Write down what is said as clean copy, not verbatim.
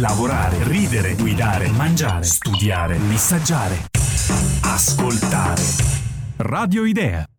lavorare, ridere, guidare, mangiare, studiare, messaggiare, ascoltare. Radio Idea.